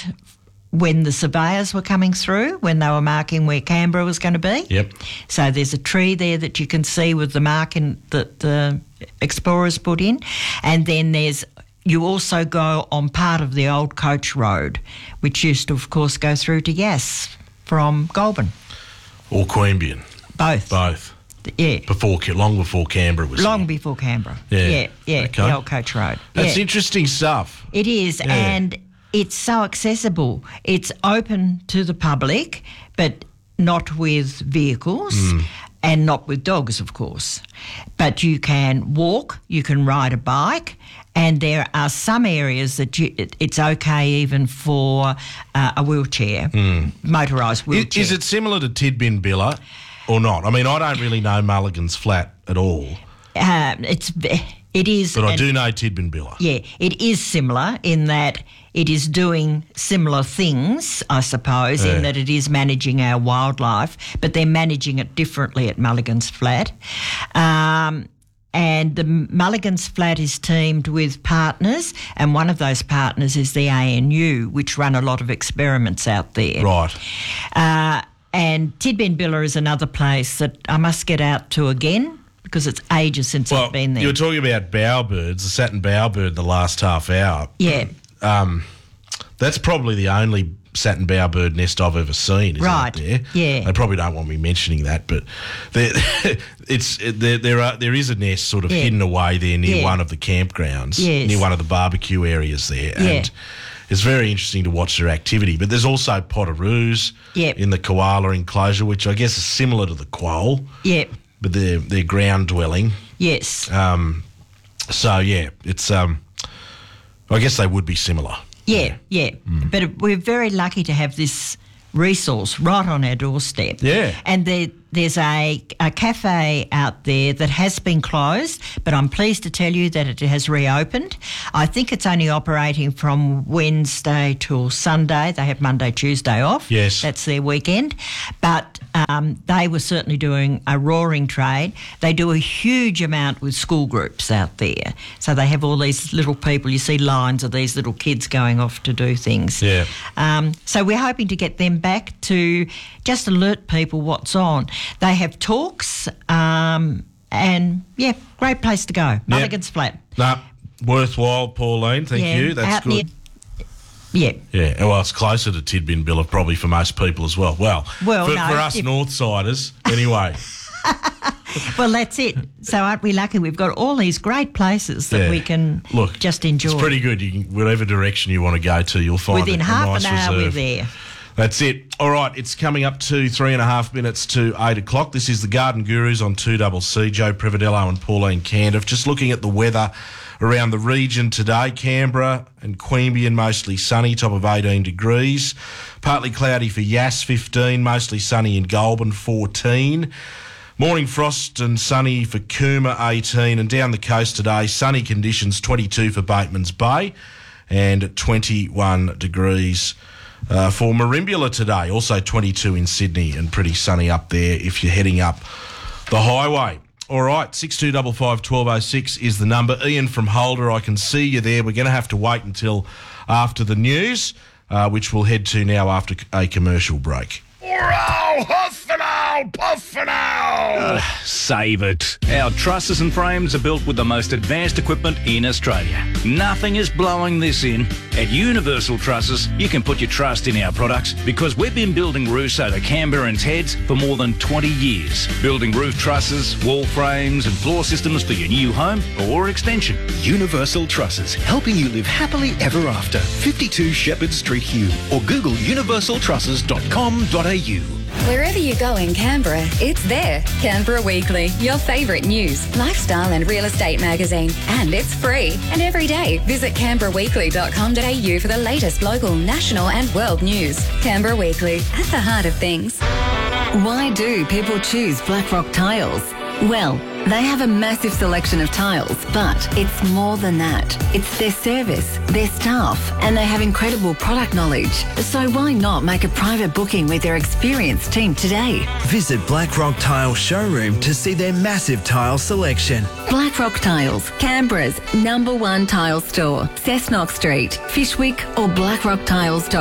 marked when the surveyors were coming through, when they were marking where Canberra was going to be. Yep. So there's a tree there that you can see with the marking that the explorers put in. And then you also go on part of the old coach road, which used to, of course, go through to Yass from Goulburn. Or Queanbeyan. Both. Yeah. Long before Canberra was Long here. before Canberra. Yeah. Yeah, Okay. the old coach road. That's yeah. interesting stuff. It is, Yeah. and it's so accessible. It's open to the public, but not with vehicles and not with dogs, of course. But you can walk, you can ride a bike, and there are some areas that it's okay even for a wheelchair, motorised wheelchair. Is it similar to Tidbinbilla or not? I mean, I don't really know Mulligan's Flat at all. It is. But I do know Tidbinbilla. Yeah, it is similar in that it is doing similar things, I suppose, in that it is managing our wildlife, but they're managing it differently at Mulligan's Flat. And the Mulligan's Flat is teamed with partners, and one of those partners is the ANU, which run a lot of experiments out there. Right. And Tidbinbilla is another place that I must get out to again, because it's ages since I've been there. You were talking about bowerbirds, the satin bowerbird, the last half hour. Yeah. That's probably the only satin bowerbird nest I've ever seen, isn't Right. it, there? Yeah. They probably don't want me mentioning that, but there is a nest sort of hidden away there near one of the campgrounds, near one of the barbecue areas there. Yeah. And it's very interesting to watch their activity. But there's also potoroos in the koala enclosure, which I guess is similar to the quoll. Yep. But they're ground dwelling. Yes. So yeah, it's I guess they would be similar. Yeah. But we're very lucky to have this resource right on our doorstep. Yeah. And there's a cafe out there that has been closed, but I'm pleased to tell you that it has reopened. I think it's only operating from Wednesday till Sunday. They have Monday, Tuesday off. Yes. That's their weekend. But they were certainly doing a roaring trade. They do a huge amount with school groups out there. So they have all these little people. You see lines of these little kids going off to do things. Yeah. So we're hoping to get them back to just alert people what's on. They have talks and, great place to go. Mulligan's Flat. No, worthwhile, Pauline. Thank you. That's good. Yeah, well, it's closer to Tidbinbilla probably for most people as well. Well, for us Northsiders, anyway. Well, that's it. So aren't we lucky? We've got all these great places that we can just enjoy. It's pretty good. You can, whatever direction you want to go to, you'll find within a half nice an hour reserve. we're there. That's it. All right, it's coming up to 3.5 minutes to 8 o'clock. This is the Garden Gurus on 2CC. Joe Prevadello and Pauline Candiff. Just looking at the weather around the region today. Canberra and Queanbeyan mostly sunny, top of 18 degrees. Partly cloudy for Yass, 15. Mostly sunny in Goulburn, 14. Morning frost and sunny for Cooma, 18. And down the coast today, sunny conditions, 22 for Bateman's Bay and 21 degrees for Merimbula today. Also 22 in Sydney and pretty sunny up there if you're heading up the highway. All right, 6255 1206 is the number. Ian from Holder, I can see you there. We're going to have to wait until after the news, which we'll head to now after a commercial break. Save it. Our trusses and frames are built with the most advanced equipment in Australia. Nothing is blowing this in. At Universal Trusses, you can put your trust in our products because we've been building roofs over Canberrans' heads for more than 20 years. Building roof trusses, wall frames and floor systems for your new home or extension. Universal Trusses, helping you live happily ever after. 52 Shepherd Street, Hume, or Google universaltrusses.com.au. Wherever you go in Canberra, it's there. Canberra Weekly, your favourite news, lifestyle and real estate magazine. And it's free. And every day, visit canberraweekly.com.au for the latest local, national and world news. Canberra Weekly, at the heart of things. Why do people choose Blackrock Tiles? Well, they have a massive selection of tiles, but it's more than that. It's their service, their staff, and they have incredible product knowledge. So why not make a private booking with their experienced team today? Visit Blackrock Tile Showroom to see their massive tile selection. Blackrock Tiles, Canberra's #1 tile store. Cessnock Street, Fishwick or blackrocktiles.com.